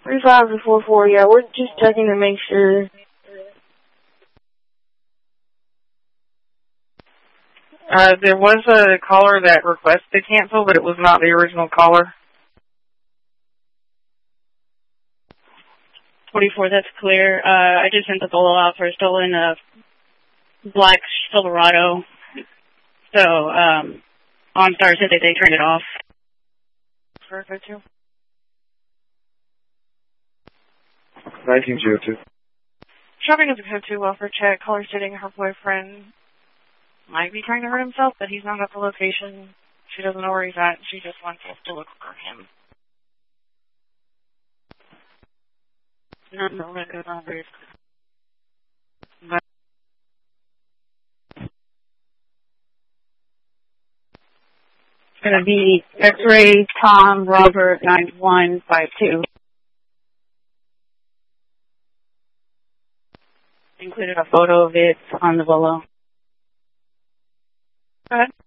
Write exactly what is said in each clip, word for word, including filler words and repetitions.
three five to four four, yeah, we're just checking to make sure. Uh, there was a caller that requested to cancel, but it was not the original caller. forty-four, that's clear. Uh, I just sent the bolo out for a stolen uh, black Silverado. So, um, OnStar said that they turned it off. Perfect, too. nineteen oh two. Shopping is a code two welfare check. Caller stating her boyfriend might be trying to hurt himself, but he's not at the location. She doesn't know where he's at. She just wants us to look for him. Not the record numbers. But it's going to be X-ray Tom Robert nine one five two. Included a photo of it on the bolo. Go ahead.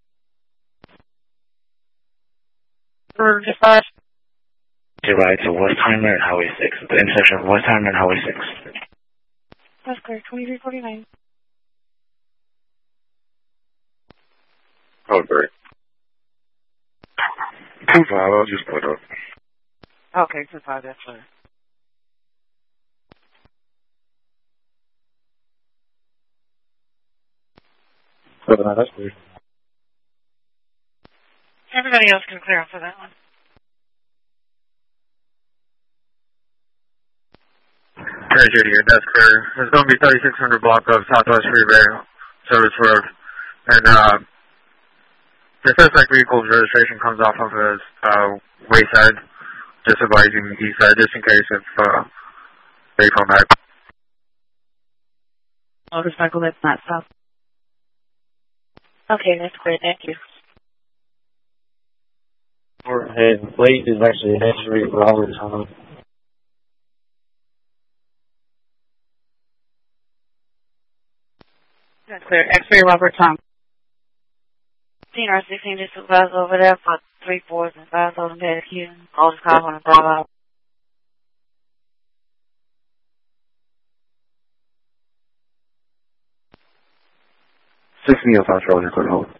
For dispatch. To ride to Westheimer and Highway six. The intersection of Westheimer and Highway six. That's clear. twenty-three forty-nine. Codebreak. two five, I'll just put up. Okay, two five, that's clear. seven nine, that's clear. Everybody else can clear for that one. Treasure here, that's clear. There's going to be thirty-six hundred block of Southwest Freeway, Service Road. And, uh, the suspect vehicle's registration comes off of his, uh, wayside, just advising the east side, just in case if, uh, they come back. Motorcycle that's not south. Okay, that's clear. Thank you. Overhead plate is actually X-ray Robert Tom. That's clear. X-ray Robert Tom. Seen our sixteen just supervised over there for three fours and five thousand bed here. All the cars on the Bravo. sixteen oh five, Charlie, hold.